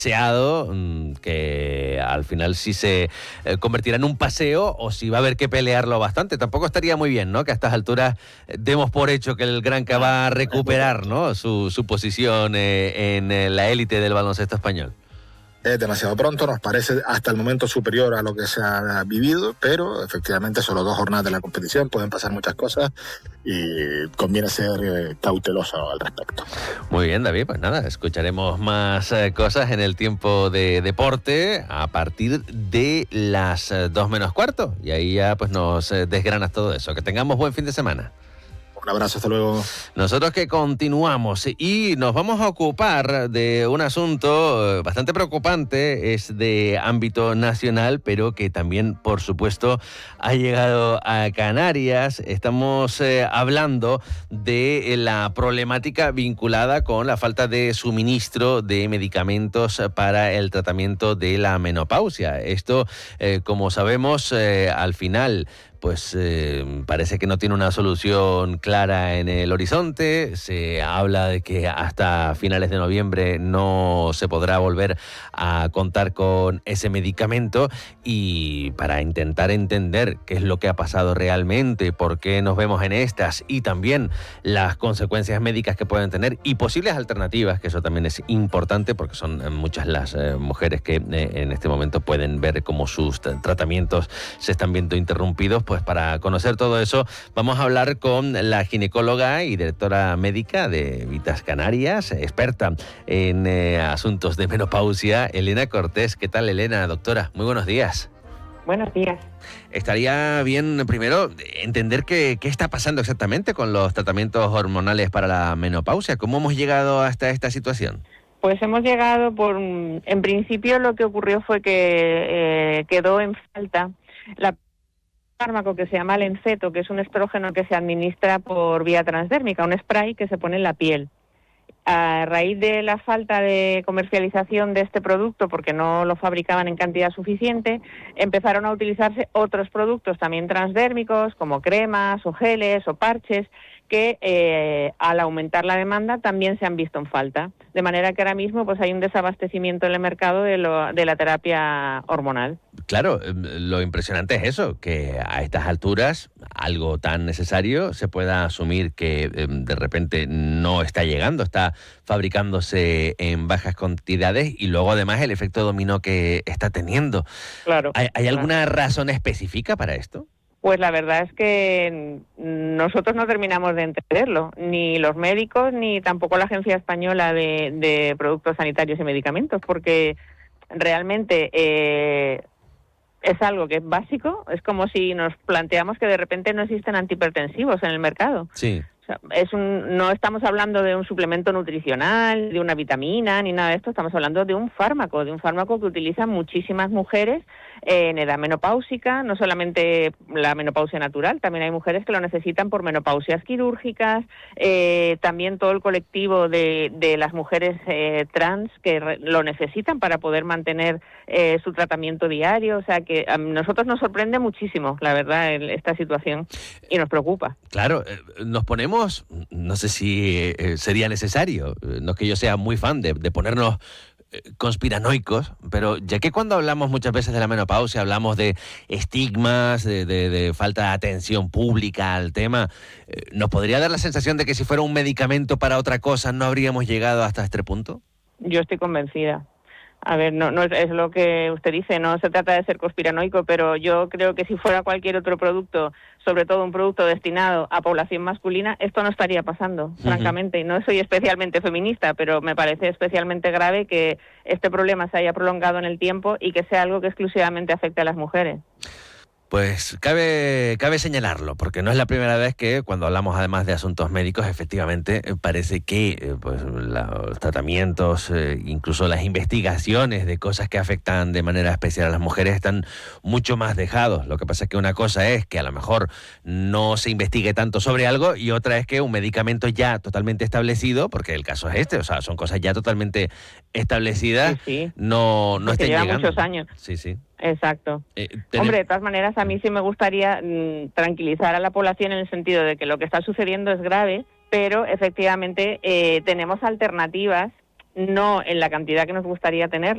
deseado, que al final sí se convertirá en un paseo o si va a haber que pelearlo bastante. Tampoco estaría muy bien, ¿no?, que a estas alturas demos por hecho que el Granca va a recuperar, ¿no?, su posición en la élite del baloncesto español. Es demasiado pronto, nos parece hasta el momento superior a lo que se ha vivido, pero efectivamente solo 2 jornadas de la competición, pueden pasar muchas cosas y conviene ser cauteloso al respecto. Muy bien, David, pues nada, escucharemos más cosas en el tiempo de deporte a partir de las 2 menos cuarto y ahí ya pues nos desgranas todo eso. Que tengamos buen fin de semana. Un abrazo, hasta luego. Nosotros que continuamos y nos vamos a ocupar de un asunto bastante preocupante, es de ámbito nacional, pero que también, por supuesto, ha llegado a Canarias. Estamos hablando de la problemática vinculada con la falta de suministro de medicamentos para el tratamiento de la menopausia. Esto, como sabemos, al final pues parece que no tiene una solución clara en el horizonte. Se habla de que hasta finales de noviembre no se podrá volver a contar con ese medicamento, y para intentar entender qué es lo que ha pasado realmente, por qué nos vemos en estas y también las consecuencias médicas que pueden tener y posibles alternativas, que eso también es importante porque son muchas las mujeres que en este momento pueden ver cómo sus tratamientos se están viendo interrumpidos. Pues para conocer todo eso vamos a hablar con la ginecóloga y directora médica de Vitas Canarias, experta en asuntos de menopausia, Elena Cortés. ¿Qué tal, Elena, doctora? Muy buenos días. Buenos días. Estaría bien primero entender qué está pasando exactamente con los tratamientos hormonales para la menopausia. ¿Cómo hemos llegado hasta esta situación? Pues hemos llegado en principio lo que ocurrió fue que quedó en falta la fármaco que se llama Lenceto, que es un estrógeno que se administra por vía transdérmica, un spray que se pone en la piel. A raíz de la falta de comercialización de este producto, porque no lo fabricaban en cantidad suficiente, empezaron a utilizarse otros productos también transdérmicos, como cremas o geles o parches, que al aumentar la demanda también se han visto en falta. De manera que ahora mismo pues hay un desabastecimiento en el mercado de la terapia hormonal. Claro, lo impresionante es eso, que a estas alturas algo tan necesario se pueda asumir que de repente no está llegando, está fabricándose en bajas cantidades y luego además el efecto dominó que está teniendo. Claro. ¿Hay alguna razón específica para esto? Pues la verdad es que nosotros no terminamos de entenderlo, ni los médicos ni tampoco la Agencia Española de Productos Sanitarios y Medicamentos, porque realmente es algo que es básico. Es como si nos planteamos que de repente no existen antihipertensivos en el mercado. Sí. O sea, no estamos hablando de un suplemento nutricional, de una vitamina, ni nada de esto. Estamos hablando de un fármaco que utilizan muchísimas mujeres en edad menopáusica, no solamente la menopausia natural, también hay mujeres que lo necesitan por menopausias quirúrgicas, también todo el colectivo de las mujeres trans que lo necesitan para poder mantener su tratamiento diario. O sea que a nosotros nos sorprende muchísimo, la verdad, esta situación, y nos preocupa. Claro, nos ponemos, no sé si sería necesario, no es que yo sea muy fan de ponernos conspiranoicos, pero ya que cuando hablamos muchas veces de la menopausia hablamos de estigmas, de falta de atención pública al tema, ¿nos podría dar la sensación de que si fuera un medicamento para otra cosa no habríamos llegado hasta este punto? Yo estoy convencida. A ver, no es lo que usted dice, no se trata de ser conspiranoico, pero yo creo que si fuera cualquier otro producto, sobre todo un producto destinado a población masculina, esto no estaría pasando, francamente. Y no soy especialmente feminista, pero me parece especialmente grave que este problema se haya prolongado en el tiempo y que sea algo que exclusivamente afecte a las mujeres. Pues cabe señalarlo, porque no es la primera vez que cuando hablamos además de asuntos médicos, efectivamente parece que pues, los tratamientos, incluso las investigaciones de cosas que afectan de manera especial a las mujeres están mucho más dejados. Lo que pasa es que una cosa es que a lo mejor no se investigue tanto sobre algo y otra es que un medicamento ya totalmente establecido, porque el caso es este, o sea, son cosas ya totalmente establecidas, sí. no estén llegando. Lleva muchos años. Sí. Exacto. Hombre, de todas maneras, a mí sí me gustaría tranquilizar a la población en el sentido de que lo que está sucediendo es grave, pero efectivamente tenemos alternativas, no en la cantidad que nos gustaría tener.